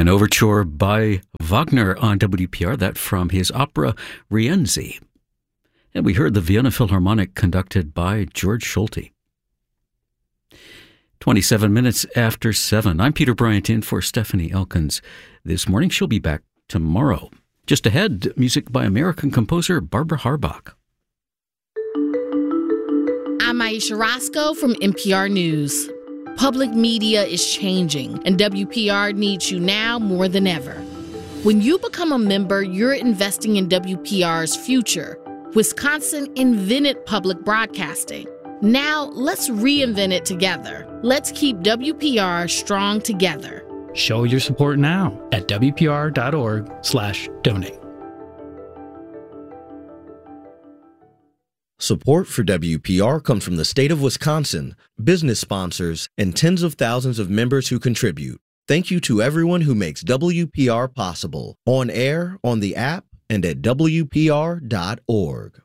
An overture by Wagner on WPR, that from his opera Rienzi. And we heard the Vienna Philharmonic conducted by George Solti. 27 minutes after 7. I'm Peter Bryant in for Stephanie Elkins this morning. She'll be back tomorrow. Just ahead, music by American composer Barbara Harbach. I'm Aisha Roscoe from NPR News. Public media is changing, and WPR needs you now more than ever. When you become a member, you're investing in WPR's future. Wisconsin invented public broadcasting. Now, let's reinvent it together. Let's keep WPR strong together. Show your support now at WPR.org/donate. Support for WPR comes from the state of Wisconsin, business sponsors, and tens of thousands of members who contribute. Thank you to everyone who makes WPR possible, on air, on the app, and at WPR.org.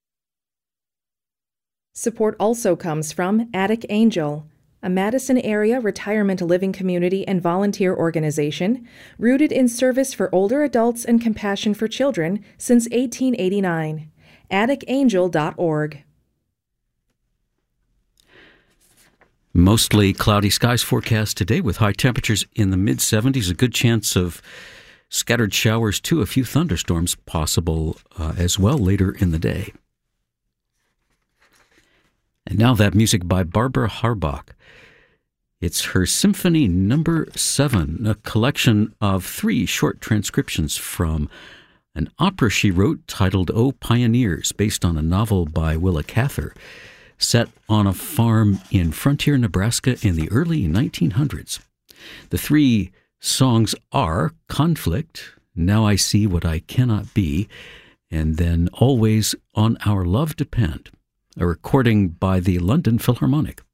Support also comes from Attic Angel, a Madison area retirement living community and volunteer organization rooted in service for older adults and compassion for children since 1889. AtticAngel.org. Mostly cloudy skies forecast today with high temperatures in the mid-70s. A good chance of scattered showers too. A few thunderstorms possible as well later in the day. And now that music by Barbara Harbach. It's her Symphony No. 7, a collection of 3 short transcriptions from an opera she wrote titled "O Pioneers," based on a novel by Willa Cather, set on a farm in frontier Nebraska in the early 1900s. The 3 songs are Conflict, Now I See What I Cannot Be, and then Always on Our Love Depend, a recording by the London Philharmonic.